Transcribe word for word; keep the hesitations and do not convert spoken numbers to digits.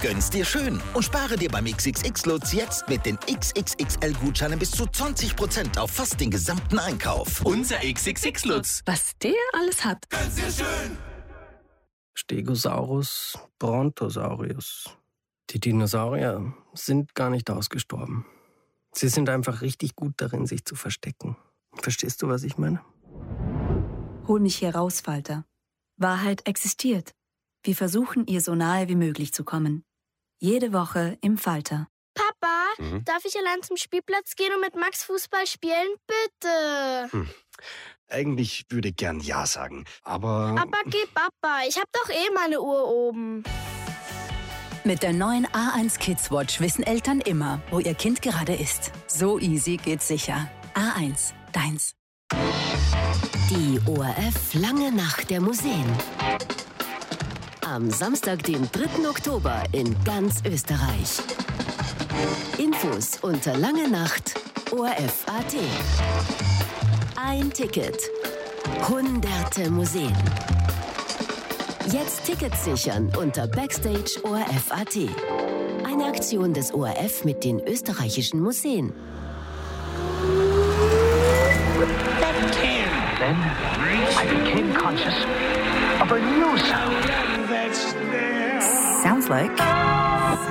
Gönn's dir schön und spare dir beim X X X-Lutz jetzt mit den X X X L-Gutscheinen bis zu zwanzig Prozent auf fast den gesamten Einkauf. Unser X X X-Lutz. Was der alles hat. Gönn's dir schön. Stegosaurus, Brontosaurus. Die Dinosaurier sind gar nicht ausgestorben. Sie sind einfach richtig gut darin, sich zu verstecken. Verstehst du, was ich meine? Hol mich hier raus, Falter. Wahrheit existiert. Wir versuchen, ihr so nahe wie möglich zu kommen. Jede Woche im Falter. Papa, Mhm. darf ich allein zum Spielplatz gehen und mit Max Fußball spielen? Bitte. Hm. Eigentlich würde ich gern Ja sagen, aber... Aber geh, Papa. Ich hab doch eh meine Uhr oben. Mit der neuen A eins Kids Watch wissen Eltern immer, wo ihr Kind gerade ist. So easy geht's sicher. A eins, deins. Die O R F Lange Nacht der Museen. Am Samstag, den dritten Oktober in ganz Österreich. Infos unter langenacht punkt o r f punkt a t. Ein Ticket. Hunderte Museen. Jetzt Tickets sichern unter backstage punkt o r f punkt a t. Eine Aktion des O R F mit den österreichischen Museen. Then I became conscious of a new sound. Sounds like...